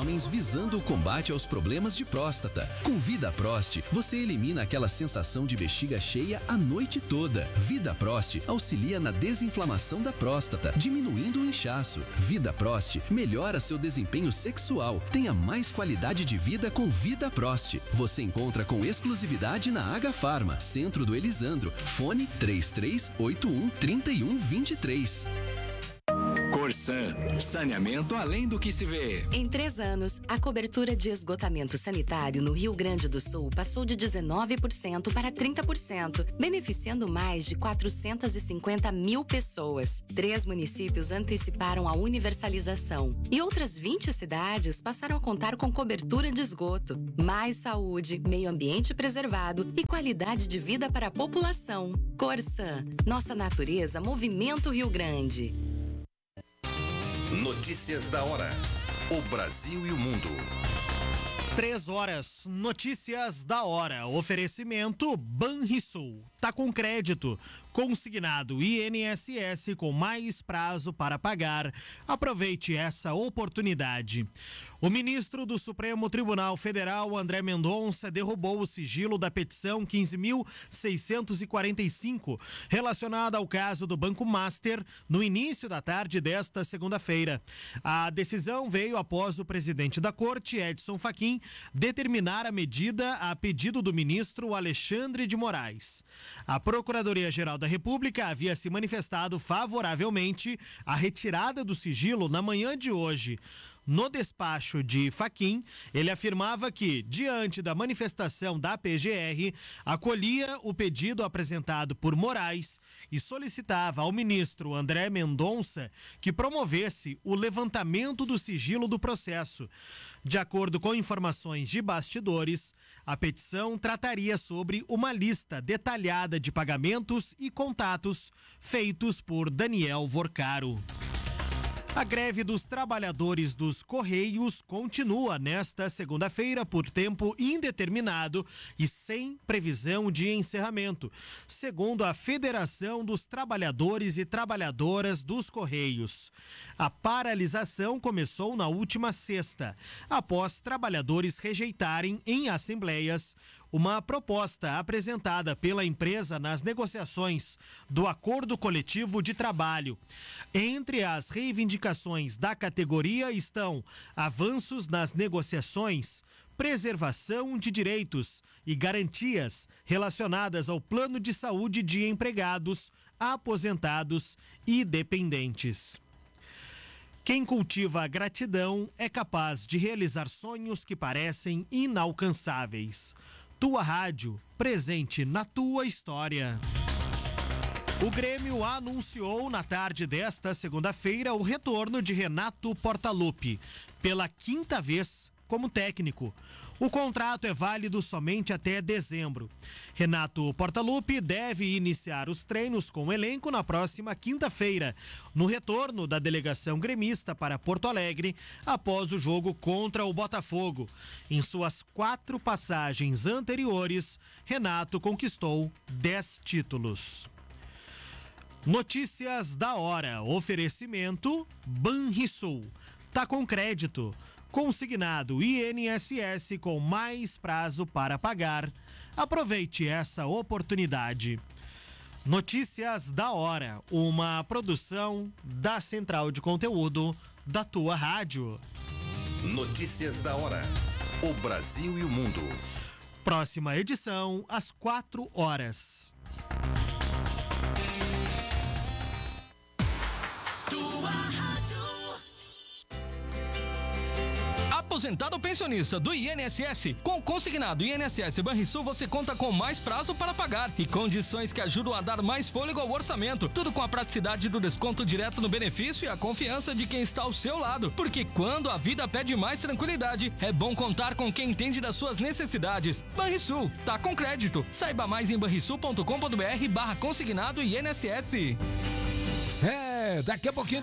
homens visando o combate aos problemas de próstata. Com VidaProst, você elimina aquela sensação de bexiga cheia a noite toda. VidaProst auxilia na desinflamação da próstata, diminuindo o inchaço. VidaProst melhora seu desempenho sexual. Tenha mais qualidade de vida com VidaProst. Você encontra com exclusividade na Agafarma, Centro do Elisandro. Fone 3381-3123. Corsan, saneamento além do que se vê. Em 3 anos, a cobertura de esgotamento sanitário no Rio Grande do Sul passou de 19% para 30%, beneficiando mais de 450 mil pessoas. 3 municípios anteciparam a universalização e outras 20 cidades passaram a contar com cobertura de esgoto. Mais saúde, meio ambiente preservado e qualidade de vida para a população. Corsan, nossa natureza movimenta o Rio Grande. Notícias da hora. O Brasil e o mundo. 3 horas, notícias da hora. Oferecimento Banrisul. Tá com crédito. Consignado INSS com mais prazo para pagar. Aproveite essa oportunidade. O ministro do Supremo Tribunal Federal, André Mendonça, derrubou o sigilo da petição 15.645, relacionada ao caso do Banco Master, no início da tarde desta segunda-feira. A decisão veio após o presidente da corte, Edson Fachin, determinar a medida a pedido do ministro Alexandre de Moraes. A Procuradoria-Geral da República havia se manifestado favoravelmente à retirada do sigilo na manhã de hoje. No despacho de Fachin, ele afirmava que, diante da manifestação da PGR, acolhia o pedido apresentado por Moraes e solicitava ao ministro André Mendonça que promovesse o levantamento do sigilo do processo. De acordo com informações de bastidores, a petição trataria sobre uma lista detalhada de pagamentos e contatos feitos por Daniel Vorcaro. A greve dos trabalhadores dos Correios continua nesta segunda-feira por tempo indeterminado e sem previsão de encerramento, segundo a Federação dos Trabalhadores e Trabalhadoras dos Correios. A paralisação começou na última sexta, após trabalhadores rejeitarem em assembleias uma proposta apresentada pela empresa nas negociações do Acordo Coletivo de Trabalho. Entre as reivindicações da categoria estão avanços nas negociações, preservação de direitos e garantias relacionadas ao plano de saúde de empregados, aposentados e dependentes. Quem cultiva a gratidão é capaz de realizar sonhos que parecem inalcançáveis. Tua Rádio, presente na tua história. O Grêmio anunciou na tarde desta segunda-feira o retorno de Renato Portaluppi, pela 5ª vez como técnico. O contrato é válido somente até dezembro. Renato Portaluppi deve iniciar os treinos com o elenco na próxima quinta-feira, no retorno da delegação gremista para Porto Alegre, após o jogo contra o Botafogo. Em suas 4 passagens anteriores, Renato conquistou 10 títulos. Notícias da hora. Oferecimento Banrisul. Tá com crédito. Consignado INSS com mais prazo para pagar. Aproveite essa oportunidade. Notícias da hora, uma produção da Central de Conteúdo da tua rádio. Notícias da hora. O Brasil e o mundo. Próxima edição, às 4 horas. Aposentado ou pensionista do INSS, com o consignado INSS Banrisul você conta com mais prazo para pagar e condições que ajudam a dar mais fôlego ao orçamento. Tudo com a praticidade do desconto direto no benefício e a confiança de quem está ao seu lado. Porque quando a vida pede mais tranquilidade, é bom contar com quem entende das suas necessidades. Banrisul, tá com crédito. Saiba mais em banrisul.com.br/consignado INSS. Daqui a pouquinho